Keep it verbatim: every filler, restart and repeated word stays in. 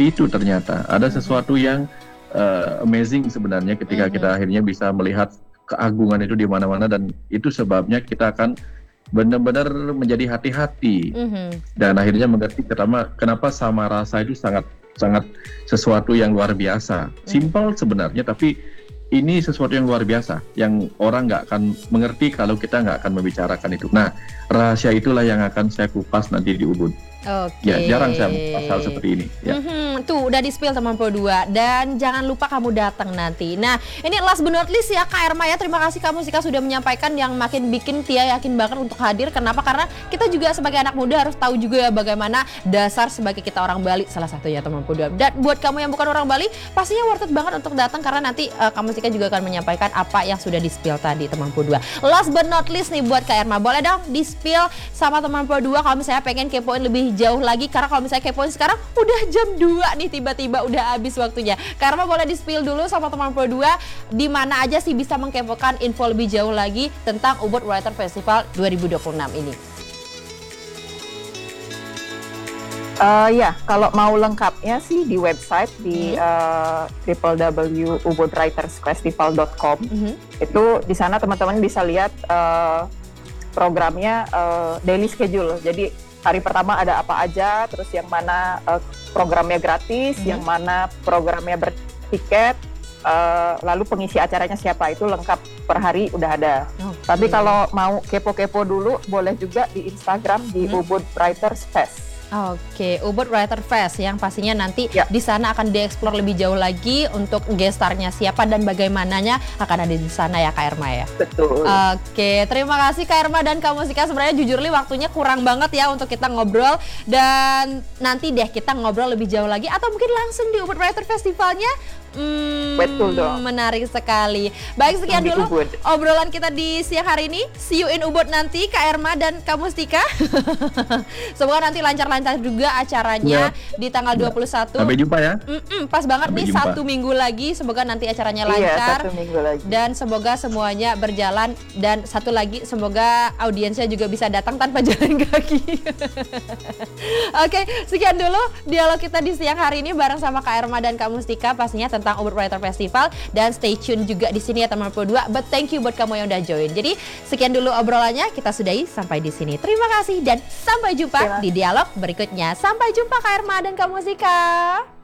seperti itu ternyata. Ada sesuatu yang uh, amazing sebenarnya ketika Mhm. kita akhirnya bisa melihat keagungan itu di mana-mana, dan itu sebabnya kita akan benar-benar menjadi hati-hati Mhm. dan akhirnya mengerti kenapa kenapa sama rasa itu sangat sangat sesuatu yang luar biasa. Simple sebenarnya, tapi ini sesuatu yang luar biasa yang orang nggak akan mengerti kalau kita nggak akan membicarakan itu. Nah, rahasia itulah yang akan saya kupas nanti di Ubud. Oke. Ya, jarang saya kupas hal seperti ini. Ya. Mhm, tuh udah di-spill teman Pro dua, dan jangan lupa kamu datang nanti. Nah, ini last but not least ya Kak Erma ya, terima kasih kamu Sika sudah menyampaikan yang makin bikin Tia yakin banget untuk hadir. Kenapa? Karena kita juga sebagai anak muda harus tahu juga ya bagaimana dasar sebagai kita orang Bali, salah satunya teman Pro dua. Dan buat kamu yang bukan orang Bali, pastinya worth it banget untuk datang karena nanti uh, kamu Sika juga akan menyampaikan apa yang sudah di-spill tadi teman Pro dua. Last but not least nih buat Kak Erma, boleh dong di-spill sama teman Pro dua kalau misalnya pengen kepoin lebih jauh lagi, karena kalau misalnya kepoin sekarang udah jam dua nih, tiba-tiba udah habis waktunya. Karena boleh di-spill dulu sama teman Pro dua di mana aja sih bisa mengkepokan info lebih jauh lagi tentang Ubud Writer Festival dua ribu dua puluh enam ini. Uh, ya, kalau mau lengkapnya sih di website di uh, w w w titik ubud writers festival titik com. Mhm. Itu di sana teman-teman bisa lihat uh, programnya uh, daily schedule. Jadi hari pertama ada apa aja, terus yang mana uh, programnya gratis, Mhm. yang mana programnya bertiket, uh, lalu pengisi acaranya siapa, itu lengkap per hari udah ada. Oke. Tapi kalau mau kepo-kepo dulu, boleh juga di Instagram di Mhm. Ubud Writers Fest. Oke, Ubud Writer Fest yang pastinya nanti Ya. di sana akan dieksplor lebih jauh lagi untuk gestarnya siapa dan bagaimananya akan ada di sana ya Kak Erma ya. Betul. Oke, terima kasih Kak Erma dan Kak Musika. Sebenarnya jujur li waktunya kurang banget ya untuk kita ngobrol, dan nanti deh kita ngobrol lebih jauh lagi atau mungkin langsung di Ubud Writer Festivalnya. Hmm, Betul dong. menarik sekali. Baik, sekian Di dulu Ubud. obrolan kita di siang hari ini. See you in Ubud nanti Kak Erma dan Kak Mustika. Semoga nanti lancar-lancar juga acaranya di tanggal dua puluh satu. Sampai jumpa ya. Mm-mm, pas banget Sampai nih jumpa. satu minggu lagi. Semoga nanti acaranya Iya, lancar. satu minggu lagi. Dan semoga semuanya berjalan. Dan satu lagi, semoga audiensnya juga bisa datang tanpa jalan kaki. Oke, sekian dulu dialog kita di siang hari ini bareng sama Kak Erma dan Kak Mustika, pastinya tentang Ubud Writer Festival. Dan stay tune juga di sini ya teman Pro dua. But thank you buat kamu yang udah join. Jadi sekian dulu obrolannya, kita sudahi sampai di sini. Terima kasih dan sampai jumpa Terima di dialog berikutnya. Sampai jumpa Kak Erma dan Kak Mustika.